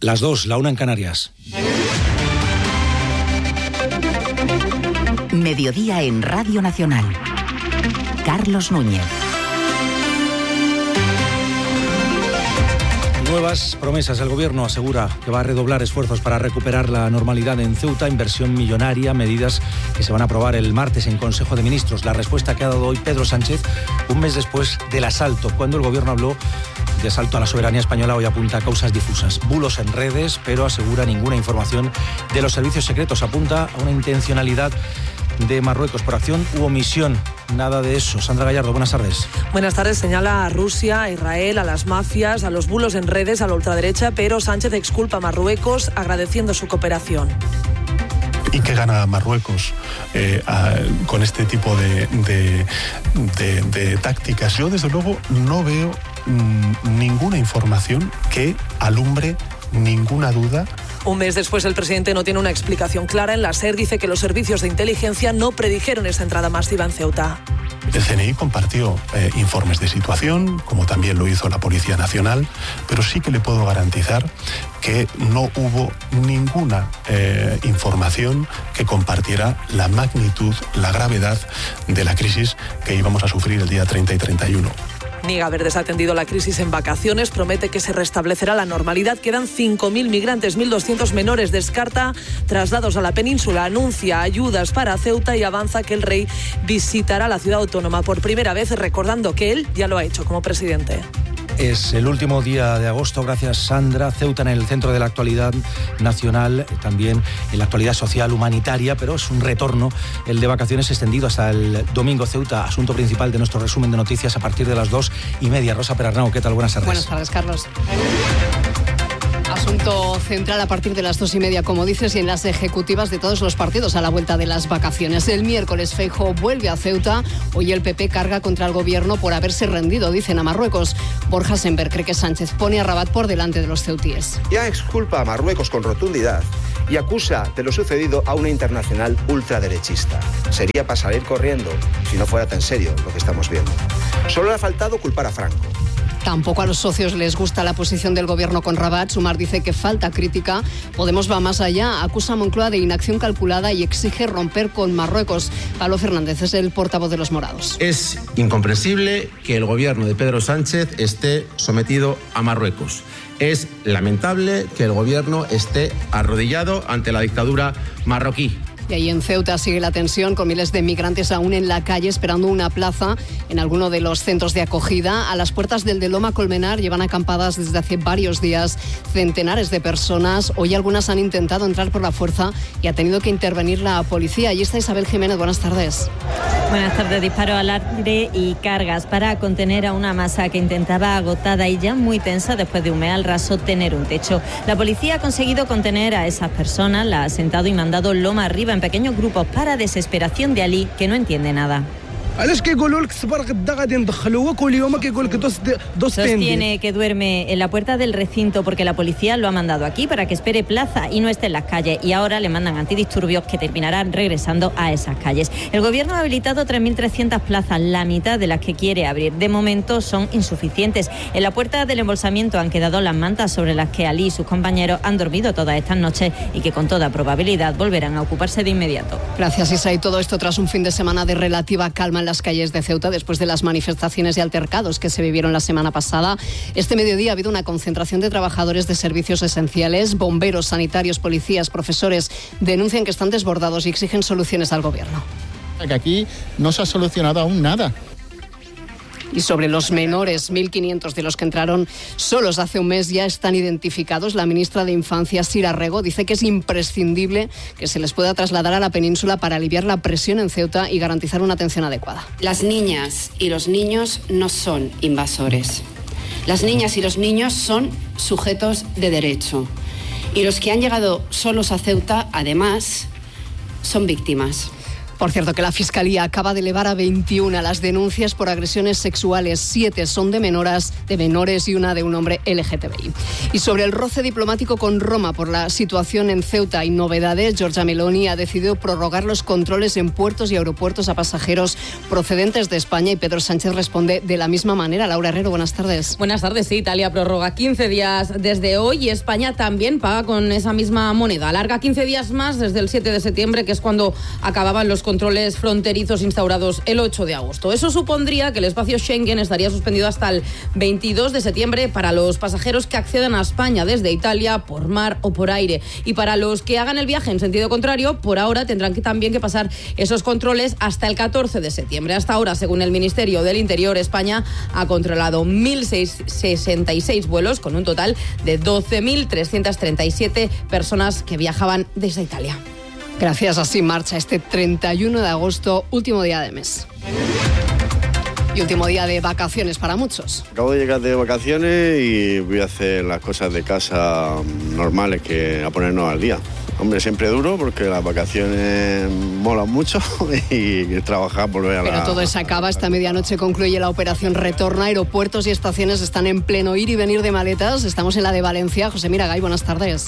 Las 2, la 1 en Canarias. Mediodía en Radio Nacional. Carlos Núñez. Nuevas promesas. El Gobierno asegura que va a redoblar esfuerzos para recuperar la normalidad en Ceuta, inversión millonaria, medidas que se van a aprobar el martes en Consejo de Ministros. La respuesta que ha dado hoy Pedro Sánchez, un mes después del asalto, cuando el Gobierno habló de asalto a la soberanía española, hoy apunta a causas difusas. Bulos en redes, pero asegura ninguna información de los servicios secretos. Apunta a una intencionalidad de Marruecos por acción u omisión. Nada de eso. Sandra Gallardo, buenas tardes. Buenas tardes. Señala a Rusia, a Israel, a las mafias, a los bulos en redes, a la ultraderecha, pero Sánchez exculpa a Marruecos agradeciendo su cooperación. ¿Y qué gana Marruecos con este tipo de tácticas? Yo, desde luego, no veo ninguna información que alumbre ninguna duda. Un mes después, el presidente no tiene una explicación clara. En la SER dice que los servicios de inteligencia no predijeron esa entrada masiva en Ceuta. El CNI compartió informes de situación, como también lo hizo la Policía Nacional, pero sí que le puedo garantizar que no hubo ninguna información que compartiera la magnitud, la gravedad de la crisis que íbamos a sufrir el día 30 y 31. Niega haber desatendido la crisis en vacaciones, promete que se restablecerá la normalidad. Quedan 5.000 migrantes, 1.200 menores. Descarta traslados a la península, anuncia ayudas para Ceuta y avanza que el rey visitará la ciudad autónoma por primera vez, recordando que él ya lo ha hecho como presidente. Es el último día de agosto, gracias Sandra. Ceuta en el centro de la actualidad nacional, también en la actualidad social, humanitaria, pero es un retorno, el de vacaciones extendido hasta el domingo. Ceuta, asunto principal de nuestro resumen de noticias a partir de las 2:30. Rosa Perarnau, ¿qué tal? Buenas tardes. Buenas tardes, Carlos. Asunto central a partir de las 2:30, como dices, y en las ejecutivas de todos los partidos a la vuelta de las vacaciones. El miércoles Feijóo vuelve a Ceuta. Hoy el PP carga contra el gobierno por haberse rendido, dicen a Marruecos. Borja Semper cree que Sánchez pone a Rabat por delante de los ceutíes. Ya exculpa a Marruecos con rotundidad y acusa de lo sucedido a una internacional ultraderechista. Sería para salir corriendo si no fuera tan serio lo que estamos viendo. Solo le ha faltado culpar a Franco. Tampoco a los socios les gusta la posición del gobierno con Rabat. Sumar dice que falta crítica. Podemos va más allá. Acusa a Moncloa de inacción calculada y exige romper con Marruecos. Pablo Fernández es el portavoz de los morados. Es incomprensible que el gobierno de Pedro Sánchez esté sometido a Marruecos. Es lamentable que el gobierno esté arrodillado ante la dictadura marroquí. Y ahí en Ceuta sigue la tensión, con miles de migrantes aún en la calle esperando una plaza en alguno de los centros de acogida. A las puertas del de Loma Colmenar llevan acampadas desde hace varios días centenares de personas. Hoy algunas han intentado entrar por la fuerza y ha tenido que intervenir la policía. Ahí está Isabel Jiménez, buenas tardes. Buenas tardes. Disparo al aire y cargas para contener a una masa que intentaba, agotada y ya muy tensa después de un mes al raso, tener un techo. La policía ha conseguido contener a esas personas, la ha sentado y mandado loma arriba en pequeños grupos para desesperación de Ali, que no entiende nada. Sostiene que duerme en la puerta del recinto porque la policía lo ha mandado aquí para que espere plaza y no esté en las calles, y ahora le mandan antidisturbios que terminarán regresando a esas calles. El gobierno ha habilitado 3.300 plazas, la mitad de las que quiere abrir. De momento son insuficientes. En la puerta del embolsamiento han quedado las mantas sobre las que Ali y sus compañeros han dormido todas estas noches y que con toda probabilidad volverán a ocuparse de inmediato. Gracias, Isa. Y todo esto tras un fin de semana de relativa calma en las calles de Ceuta después de las manifestaciones y altercados que se vivieron la semana pasada. Este mediodía ha habido una concentración de trabajadores de servicios esenciales, bomberos, sanitarios, policías, profesores. Denuncian que están desbordados y exigen soluciones al gobierno. Que aquí no se ha solucionado aún nada. Y sobre los menores, 1.500 de los que entraron solos hace un mes ya están identificados. La ministra de Infancia, Sira Rego, dice que es imprescindible que se les pueda trasladar a la península para aliviar la presión en Ceuta y garantizar una atención adecuada. Las niñas y los niños no son invasores. Las niñas y los niños son sujetos de derecho. Y los que han llegado solos a Ceuta, además, son víctimas. Por cierto, que la Fiscalía acaba de elevar a 21 las denuncias por agresiones sexuales. 7 son de menores y una de un hombre LGTBI. Y sobre el roce diplomático con Roma por la situación en Ceuta y novedades, Giorgia Meloni ha decidido prorrogar los controles en puertos y aeropuertos a pasajeros procedentes de España y Pedro Sánchez responde de la misma manera. Laura Herrero, buenas tardes. Buenas tardes. Sí, Italia prorroga 15 días desde hoy y España también paga con esa misma moneda. Alarga 15 días más desde el 7 de septiembre, que es cuando acababan los controles fronterizos instaurados el 8 de agosto. Eso supondría que el espacio Schengen estaría suspendido hasta el 22 de septiembre para los pasajeros que accedan a España desde Italia por mar o por aire. Y para los que hagan el viaje en sentido contrario, por ahora tendrán también que pasar esos controles hasta el 14 de septiembre. Hasta ahora, según el Ministerio del Interior, España ha controlado 1.066 vuelos con un total de 12.337 personas que viajaban desde Italia. Gracias, así marcha este 31 de agosto, último día de mes. Y último día de vacaciones para muchos. Acabo de llegar de vacaciones y voy a hacer las cosas de casa normales, que a ponernos al día. Hombre, siempre duro porque las vacaciones molan mucho y trabajar, volver a la... Pero todo se acaba, esta medianoche concluye la operación Retorno. Aeropuertos y estaciones están en pleno ir y venir de maletas. Estamos en la de Valencia. José Miragay, buenas tardes.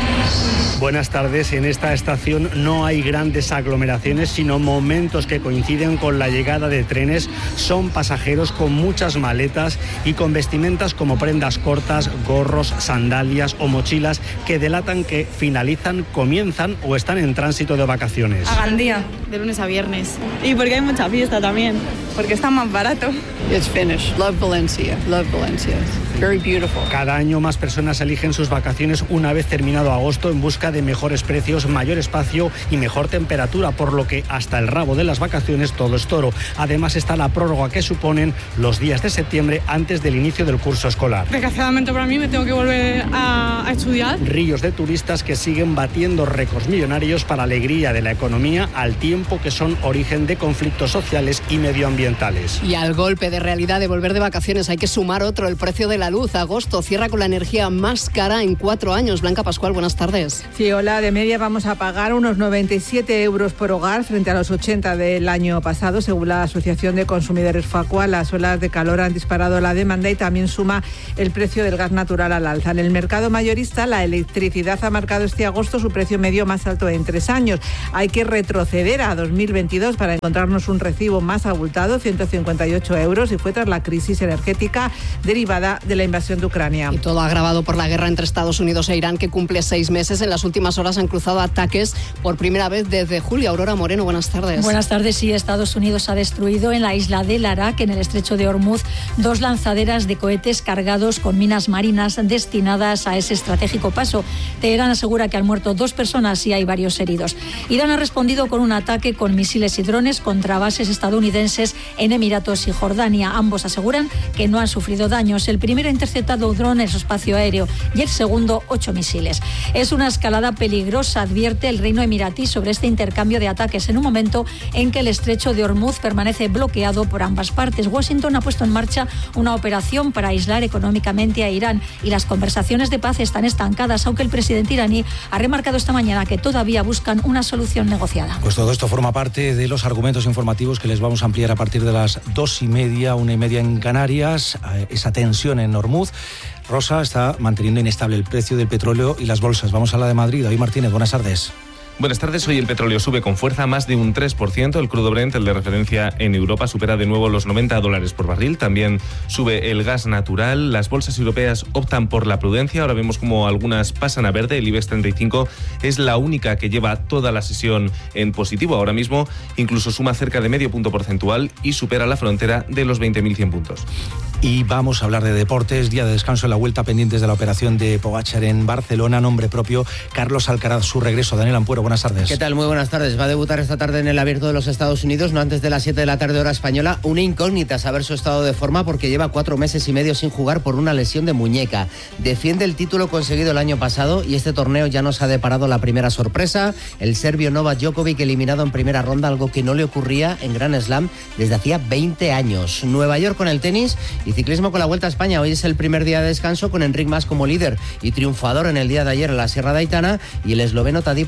Buenas tardes. En esta estación no hay grandes aglomeraciones, sino momentos que coinciden con la llegada de trenes. Son pasajeros con muchas maletas y con vestimentas como prendas cortas, gorros, sandalias o mochilas que delatan que comienzan o están en tránsito de vacaciones. A Gandía, de lunes a viernes. Y porque hay mucha fiesta también, porque está más barato. It's finished. Love Valencia. Love Valencia. Very beautiful. Cada año más personas eligen sus vacaciones una vez terminado agosto en busca de mejores precios, mayor espacio y mejor temperatura, por lo que hasta el rabo de las vacaciones todo es toro. Además está la prórroga que suponen los días de septiembre antes del inicio del curso escolar. Desgraciadamente para mí me tengo que volver a estudiar. Ríos de turistas que siguen batiendo récords millonarios para alegría de la economía, al tiempo que son origen de conflictos sociales y medioambientales. Y al golpe de realidad de volver de vacaciones hay que sumar otro, el precio de la luz. Agosto cierra con la energía más cara en 4 años. Blanca Pascual, buenas tardes. Sí, hola, de media vamos a pagar unos 97 euros por hogar frente a los 80 del año pasado. Según la Asociación de Consumidores Facua, las olas de calor han disparado la demanda y también suma el precio del gas natural al alza. En el mercado mayorista, la electricidad ha marcado este agosto su precio medio más alto en 3 años. Hay que retroceder a 2022 para encontrarnos un recibo más abultado, 158 euros, y fue tras la crisis energética derivada de la invasión de Ucrania. Y todo agravado por la guerra entre Estados Unidos e Irán, que cumple 6 meses. En las últimas horas han cruzado ataques por primera vez desde julio. Aurora Moreno, buenas tardes. Buenas tardes. Sí, Estados Unidos ha destruido en la isla del Arak, en el estrecho de Hormuz, 2 lanzaderas de cohetes cargados con minas marinas destinadas a ese estratégico paso. Teherán asegura que han muerto 2 personas y hay varios heridos. Irán ha respondido con un ataque con misiles y drones contra bases estadounidenses en Emiratos y Jordania. Ambos aseguran que no han sufrido daños. El primero ha interceptado un dron en su espacio aéreo y el segundo 8 misiles. Es una escalada peligrosa, advierte el Reino Emiratí sobre este intercambio de ataques en un momento en que el estrecho de Hormuz permanece bloqueado por ambas partes. Washington ha puesto en marcha una operación para aislar económicamente a Irán y las conversaciones de paz están estancadas, aunque el presidente iraní ha remarcado esta mañana que todavía buscan una solución negociada. Pues todo esto forma parte de los argumentos informativos que les vamos a ampliar a partir de las 2:30, 1:30 en Canarias. Esa tensión en Hormuz. Rosa, está manteniendo inestable el precio del petróleo y las bolsas. Vamos a la de Madrid. David Martínez, buenas tardes. Buenas tardes. Hoy el petróleo sube con fuerza, más de un 3%. El crudo Brent, el de referencia en Europa, supera de nuevo los $90 por barril. También sube el gas natural. Las bolsas europeas optan por la prudencia. Ahora vemos como algunas pasan a verde. El IBEX 35 es la única que lleva toda la sesión en positivo. Ahora mismo incluso suma cerca de medio punto porcentual y supera la frontera de los 20.100 puntos. Y vamos a hablar de deportes. Día de descanso en la Vuelta, pendientes de la operación de Pogačar en Barcelona. Nombre propio, Carlos Alcaraz, su regreso. Daniel Ampuero, buenas tardes. ¿Qué tal? Muy buenas tardes. Va a debutar esta tarde en el Abierto de los Estados Unidos, no antes de las 7 de la tarde hora española. Una incógnita saber su estado de forma, porque lleva 4 meses y medio sin jugar por una lesión de muñeca. Defiende el título conseguido el año pasado y este torneo ya nos ha deparado la primera sorpresa. El serbio Novak Djokovic eliminado en primera ronda, algo que no le ocurría en Grand Slam desde hacía 20 años. Nueva York con el tenis y ciclismo con la Vuelta a España. Hoy es el primer día de descanso con Enric Mas como líder y triunfador en el día de ayer en la Sierra de Aitana y el esloveno Tadej Pogačar el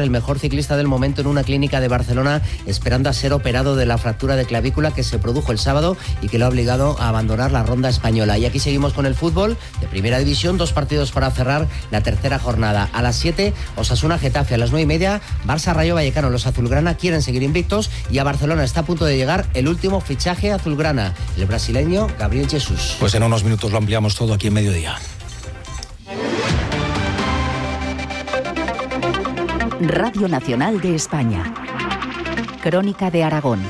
el mejor ciclista del momento en una clínica de Barcelona, esperando a ser operado de la fractura de clavícula que se produjo el sábado y que lo ha obligado a abandonar la ronda española. Y aquí seguimos con el fútbol de Primera División, 2 partidos para cerrar la tercera jornada. A las 7, Osasuna-Getafe, a las 9:30, Barça-Rayo Vallecano. Los azulgrana quieren seguir invictos y a Barcelona está a punto de llegar el último fichaje azulgrana, el brasileño Gabriel Jesús. Pues en unos minutos lo ampliamos todo aquí en Mediodía. Radio Nacional de España. Crónica de Aragón.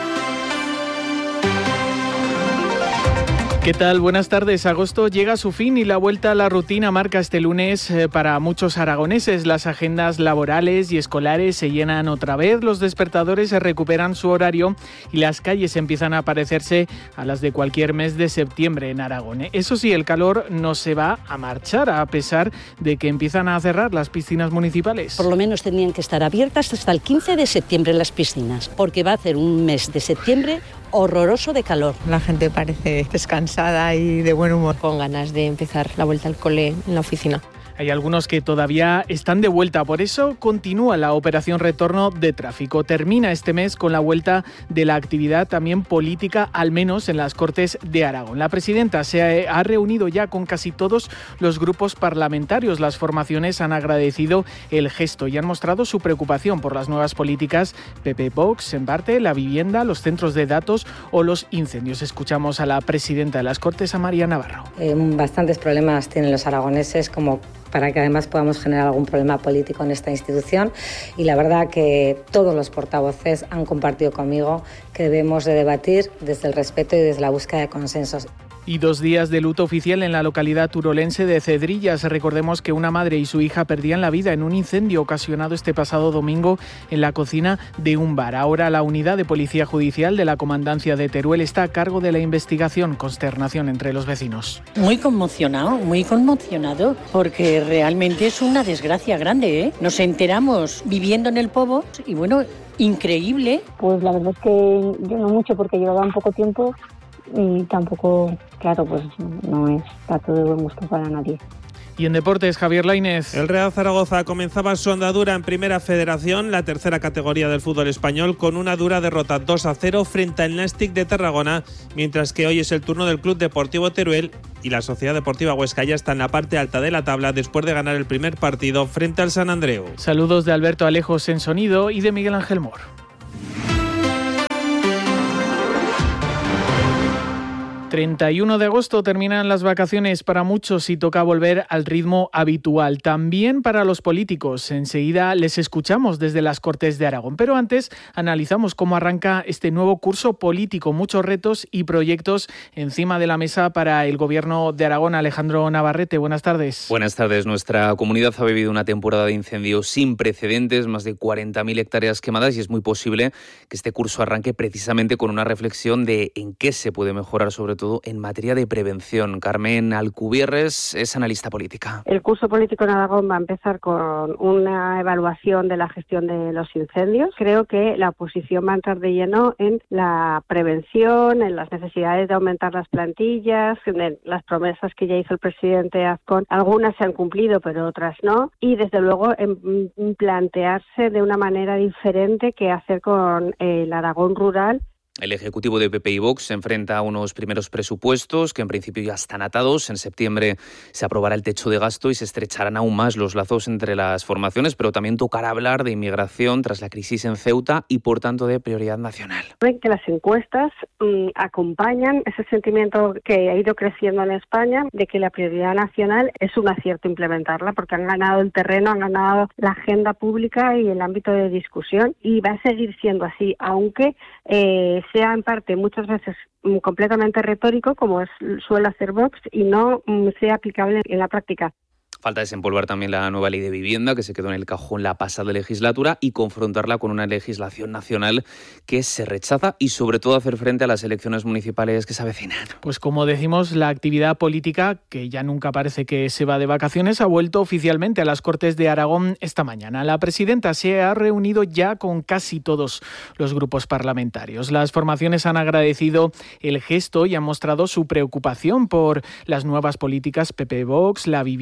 ¿Qué tal? Buenas tardes. Agosto llega a su fin y la vuelta a la rutina marca este lunes para muchos aragoneses. Las agendas laborales y escolares se llenan otra vez, los despertadores se recuperan su horario y las calles empiezan a parecerse a las de cualquier mes de septiembre en Aragón. Eso sí, el calor no se va a marchar a pesar de que empiezan a cerrar las piscinas municipales. Por lo menos tendrían que estar abiertas hasta el 15 de septiembre las piscinas, porque va a ser un mes de septiembre horroroso de calor. La gente parece descansada y de buen humor. Con ganas de empezar la vuelta al cole en la oficina. Hay algunos que todavía están de vuelta, por eso continúa la operación retorno de tráfico. Termina este mes con la vuelta de la actividad también política, al menos en las Cortes de Aragón. La presidenta se ha reunido ya con casi todos los grupos parlamentarios. Las formaciones han agradecido el gesto y han mostrado su preocupación por las nuevas políticas PP, Vox, en parte, la vivienda, los centros de datos o los incendios. Escuchamos a la presidenta de las Cortes, a María Navarro. Bastantes problemas tienen los aragoneses como para que además podamos generar algún problema político en esta institución, y la verdad que todos los portavoces han compartido conmigo que debemos de debatir desde el respeto y desde la búsqueda de consensos. Y 2 días de luto oficial en la localidad turolense de Cedrillas. Recordemos que una madre y su hija perdían la vida en un incendio ocasionado este pasado domingo en la cocina de un bar. Ahora la unidad de policía judicial de la comandancia de Teruel está a cargo de la investigación. Consternación entre los vecinos. Muy conmocionado, porque realmente es una desgracia grande, ¿eh? Nos enteramos viviendo en el Pobo y bueno, increíble. Pues la verdad es que yo no mucho, porque llevaba un poco tiempo y tampoco, claro, pues no es dato de buen gusto para nadie. Y en deportes, Javier Lainez. El Real Zaragoza comenzaba su andadura en Primera Federación, la tercera categoría del fútbol español, con una dura derrota 2-0 frente al Nàstic de Tarragona, mientras que hoy es el turno del Club Deportivo Teruel y la Sociedad Deportiva Huesca ya está en la parte alta de la tabla después de ganar el primer partido frente al Sant Andreu. Saludos de Alberto Alejos en sonido y de Miguel Ángel Mor. 31 de agosto terminan las vacaciones para muchos y toca volver al ritmo habitual. También para los políticos. Enseguida les escuchamos desde las Cortes de Aragón. Pero antes analizamos cómo arranca este nuevo curso político. Muchos retos y proyectos encima de la mesa para el Gobierno de Aragón. Alejandro Navarrete, buenas tardes. Buenas tardes. Nuestra comunidad ha vivido una temporada de incendios sin precedentes, más de 40.000 hectáreas quemadas, y es muy posible que este curso arranque precisamente con una reflexión de en qué se puede mejorar, sobre todo en materia de prevención. Carmen Alcubierres es analista política. El curso político en Aragón va a empezar con una evaluación de la gestión de los incendios. Creo que la oposición va a entrar de lleno en la prevención, en las necesidades de aumentar las plantillas, en las promesas que ya hizo el presidente Azcón. Algunas se han cumplido, pero otras no. Y desde luego en plantearse de una manera diferente qué hacer con el Aragón rural. El Ejecutivo de PP y Vox se enfrenta a unos primeros presupuestos que en principio ya están atados. En septiembre se aprobará el techo de gasto y se estrecharán aún más los lazos entre las formaciones, pero también tocará hablar de inmigración tras la crisis en Ceuta y, por tanto, de prioridad nacional. Ven que las encuestas acompañan ese sentimiento que ha ido creciendo en España de que la prioridad nacional es un acierto implementarla, porque han ganado el terreno, han ganado la agenda pública y el ámbito de discusión, y va a seguir siendo así, aunque sea en parte muchas veces completamente retórico, como suele hacer Vox, y no sea aplicable en la práctica. Falta desempolvar también la nueva ley de vivienda, que se quedó en el cajón la pasada legislatura, y confrontarla con una legislación nacional que se rechaza, y sobre todo hacer frente a las elecciones municipales que se avecinan. Pues como decimos, la actividad política, que ya nunca parece que se va de vacaciones, ha vuelto oficialmente a las Cortes de Aragón esta mañana. La presidenta se ha reunido ya con casi todos los grupos parlamentarios. Las formaciones han agradecido el gesto y han mostrado su preocupación por las nuevas políticas PP, Vox, la vivienda, los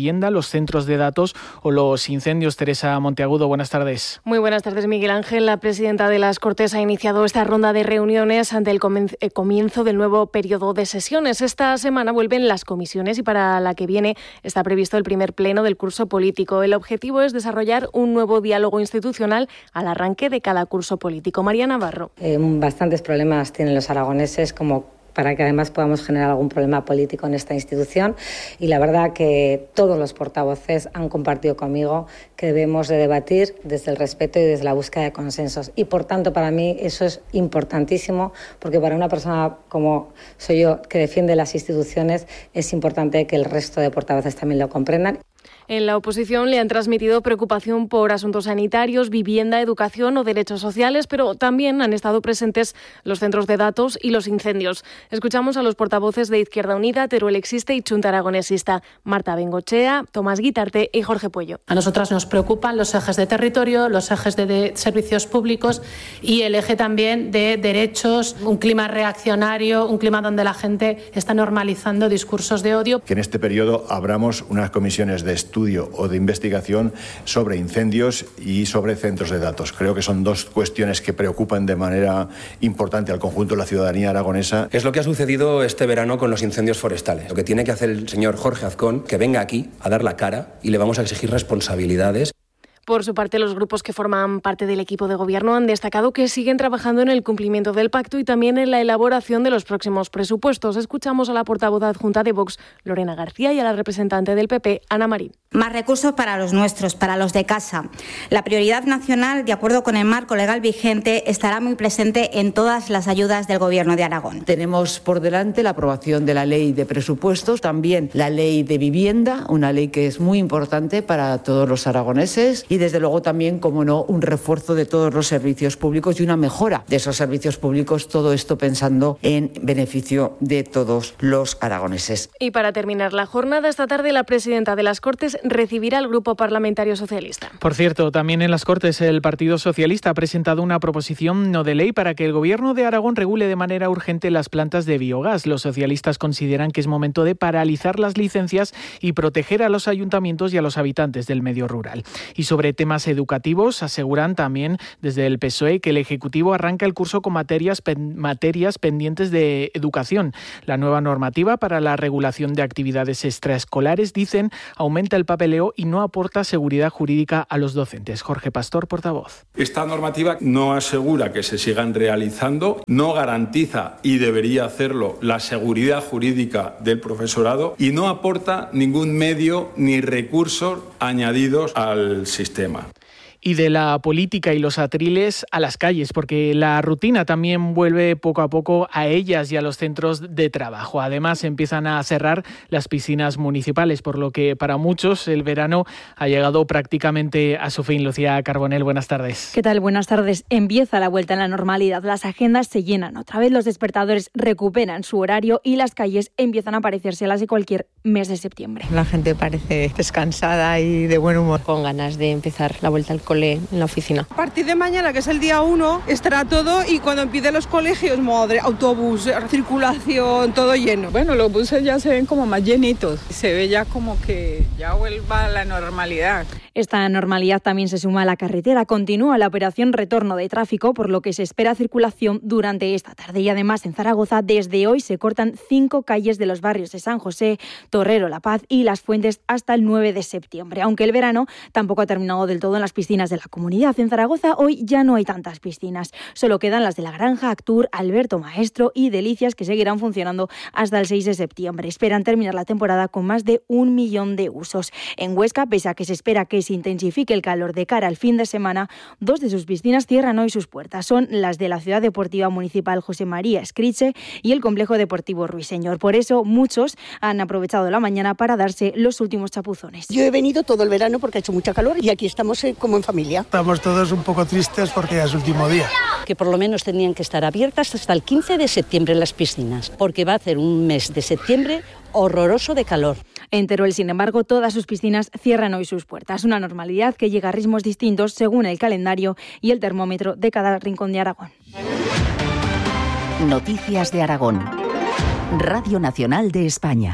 centros de datos o los incendios. Teresa Monteagudo, buenas tardes. Muy buenas tardes, Miguel Ángel. La presidenta de las Cortes ha iniciado esta ronda de reuniones ante el comienzo del nuevo periodo de sesiones. Esta semana vuelven las comisiones y para la que viene está previsto el primer pleno del curso político. El objetivo es desarrollar un nuevo diálogo institucional al arranque de cada curso político. María Navarro. Bastantes problemas tienen los aragoneses como para que además podamos generar algún problema político en esta institución, y la verdad que todos los portavoces han compartido conmigo que debemos de debatir desde el respeto y desde la búsqueda de consensos, y por tanto para mí eso es importantísimo, porque para una persona como soy yo que defiende las instituciones es importante que el resto de portavoces también lo comprendan. En la oposición le han transmitido preocupación por asuntos sanitarios, vivienda, educación o derechos sociales, pero también han estado presentes los centros de datos y los incendios. Escuchamos a los portavoces de Izquierda Unida, Teruel Existe y Chunta Aragonesista, Marta Bengochea, Tomás Guitarte y Jorge Puello. A nosotras nos preocupan los ejes de territorio, los ejes de servicios públicos y el eje también de derechos, un clima reaccionario, un clima donde la gente está normalizando discursos de odio. Que en este periodo abramos unas comisiones de estudio o de investigación sobre incendios y sobre centros de datos. Creo que son dos cuestiones que preocupan de manera importante al conjunto de la ciudadanía aragonesa. Es lo que ha sucedido este verano con los incendios forestales. Lo que tiene que hacer el señor Jorge Azcón, que venga aquí a dar la cara y le vamos a exigir responsabilidades. Por su parte, los grupos que forman parte del equipo de gobierno han destacado que siguen trabajando en el cumplimiento del pacto y también en la elaboración de los próximos presupuestos. Escuchamos a la portavoz adjunta de Vox, Lorena García, y a la representante del PP, Ana Marín. Más recursos para los nuestros, para los de casa. La prioridad nacional, de acuerdo con el marco legal vigente, estará muy presente en todas las ayudas del Gobierno de Aragón. Tenemos por delante la aprobación de la ley de presupuestos, también la ley de vivienda, una ley que es muy importante para todos los aragoneses, y desde luego también, como no, un refuerzo de todos los servicios públicos y una mejora de esos servicios públicos, todo esto pensando en beneficio de todos los aragoneses. Y para terminar la jornada, esta tarde la presidenta de las Cortes recibirá al Grupo Parlamentario Socialista. Por cierto, también en las Cortes el Partido Socialista ha presentado una proposición no de ley para que el Gobierno de Aragón regule de manera urgente las plantas de biogás. Los socialistas consideran que es momento de paralizar las licencias y proteger a los ayuntamientos y a los habitantes del medio rural. Y sobre temas educativos, aseguran también desde el PSOE que el Ejecutivo arranca el curso con materias pendientes de educación. La nueva normativa para la regulación de actividades extraescolares, dicen, aumenta el papeleo y no aporta seguridad jurídica a los docentes. Jorge Pastor, portavoz. Esta normativa no asegura que se sigan realizando, no garantiza, y debería hacerlo, la seguridad jurídica del profesorado y no aporta ningún medio ni recursos añadidos al sistema. Y de la política y los atriles a las calles, porque la rutina también vuelve poco a poco a ellas y a los centros de trabajo. Además, empiezan a cerrar las piscinas municipales, por lo que para muchos el verano ha llegado prácticamente a su fin. Lucía Carbonell, buenas tardes. ¿Qué tal? Buenas tardes. Empieza la vuelta a la normalidad. Las agendas se llenan otra vez, los despertadores recuperan su horario y las calles empiezan a parecerse a las de cualquier mes de septiembre. La gente parece descansada y de buen humor. Con ganas de empezar la vuelta al cole en la oficina. A partir de mañana, que es el día 1, estará todo, y cuando empiecen los colegios, madre, autobús, circulación, todo lleno. Bueno, los buses ya se ven como más llenitos. Se ve ya como que ya vuelva a la normalidad. Esta normalidad también se suma a la carretera. Continúa la operación retorno de tráfico, por lo que se espera circulación durante esta tarde. Y además, en Zaragoza, desde hoy se cortan 5 calles de los barrios de San José, Torrero, La Paz y Las Fuentes hasta el 9 de septiembre. Aunque el verano tampoco ha terminado del todo en las piscinas de la comunidad. En Zaragoza hoy ya no hay tantas piscinas. Solo quedan las de La Granja, Actur, Alberto Maestro y Delicias, que seguirán funcionando hasta el 6 de septiembre. Esperan terminar la temporada con más de 1 millón de usos. En Huesca, pese a que se espera que se intensifique el calor de cara al fin de semana, 2 de sus piscinas cierran hoy sus puertas. Son las de la Ciudad Deportiva Municipal José María Escriche y el Complejo Deportivo Ruiseñor. Por eso, muchos han aprovechado la mañana para darse los últimos chapuzones. Yo he venido todo el verano porque ha hecho mucha calor y aquí estamos como en familia. Estamos todos un poco tristes porque ya es último día. Que por lo menos tenían que estar abiertas hasta el 15 de septiembre las piscinas, porque va a ser un mes de septiembre horroroso de calor. En Teruel, sin embargo, todas sus piscinas cierran hoy sus puertas. Una normalidad que llega a ritmos distintos según el calendario y el termómetro de cada rincón de Aragón. Noticias de Aragón. Radio Nacional de España.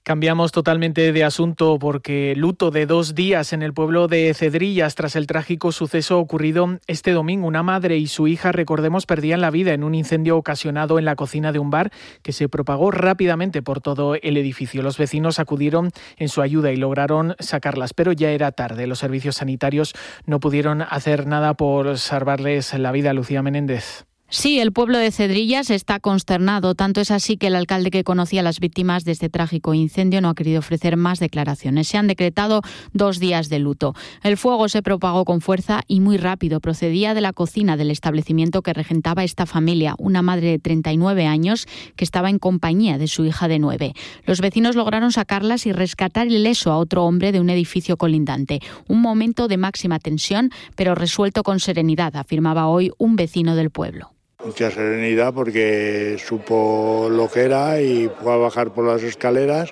Cambiamos totalmente de asunto porque luto de 2 días en el pueblo de Cedrillas tras el trágico suceso ocurrido este domingo. Una madre y su hija, recordemos, perdían la vida en un incendio ocasionado en la cocina de un bar que se propagó rápidamente por todo el edificio. Los vecinos acudieron en su ayuda y lograron sacarlas, pero ya era tarde. Los servicios sanitarios no pudieron hacer nada por salvarles la vida. Lucía Menéndez. Sí, el pueblo de Cedrillas está consternado. Tanto es así que el alcalde, que conocía a las víctimas de este trágico incendio, no ha querido ofrecer más declaraciones. Se han decretado 2 días de luto. El fuego se propagó con fuerza y muy rápido. Procedía de la cocina del establecimiento que regentaba esta familia, una madre de 39 años que estaba en compañía de su hija de 9. Los vecinos lograron sacarlas y rescatar ileso a otro hombre de un edificio colindante. Un momento de máxima tensión, pero resuelto con serenidad, afirmaba hoy un vecino del pueblo. Mucha serenidad porque supo lo que era y fue a bajar por las escaleras,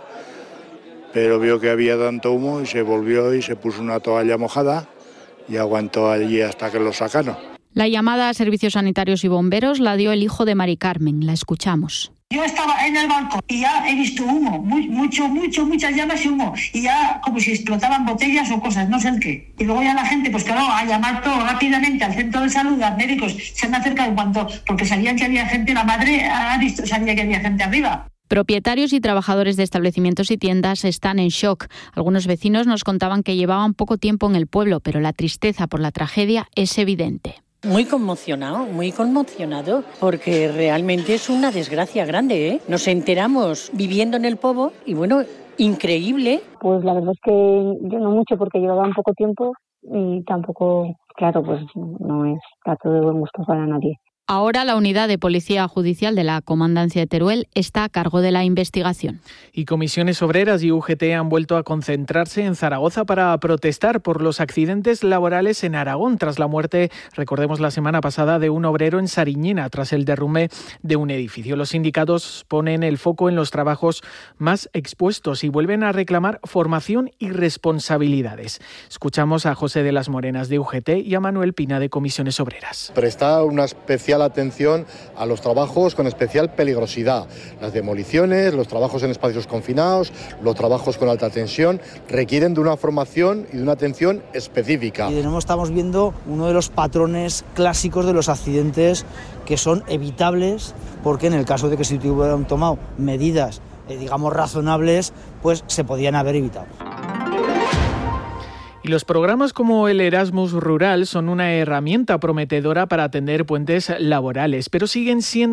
pero vio que había tanto humo y se volvió y se puso una toalla mojada y aguantó allí hasta que lo sacaron. La llamada a servicios sanitarios y bomberos la dio el hijo de Mari Carmen. La escuchamos. Yo estaba en el balcón y ya he visto humo, muchas llamas y humo, y ya como si explotaban botellas o cosas, no sé el qué. Y luego ya la gente, pues claro, a llamar todo rápidamente al centro de salud, a médicos, se han acercado en cuanto, porque sabían que había gente, la madre ha visto, sabía que había gente arriba. Propietarios y trabajadores de establecimientos y tiendas están en shock. Algunos vecinos nos contaban que llevaban poco tiempo en el pueblo, pero la tristeza por la tragedia es evidente. Muy conmocionado, porque realmente es una desgracia grande, ¿eh? Nos enteramos viviendo en el Pobo y bueno, increíble. Pues la verdad es que yo no mucho porque llevaba un poco tiempo y tampoco, claro, pues no es plato de buen gusto para nadie. Ahora la unidad de Policía Judicial de la Comandancia de Teruel está a cargo de la investigación. Y comisiones obreras y UGT han vuelto a concentrarse en Zaragoza para protestar por los accidentes laborales en Aragón tras la muerte, recordemos la semana pasada, de un obrero en Sariñena tras el derrumbe de un edificio. Los sindicatos ponen el foco en los trabajos más expuestos y vuelven a reclamar formación y responsabilidades. Escuchamos a José de las Morenas de UGT y a Manuel Pina de Comisiones Obreras. Prestar una especial atención a los trabajos con especial peligrosidad. Las demoliciones, los trabajos en espacios confinados, los trabajos con alta tensión requieren de una formación y de una atención específica. Y de nuevo estamos viendo uno de los patrones clásicos de los accidentes que son evitables porque en el caso de que se hubieran tomado medidas, digamos, razonables, pues se podían haber evitado. Y los programas como el Erasmus Rural son una herramienta prometedora para atender puentes laborales, pero siguen siendo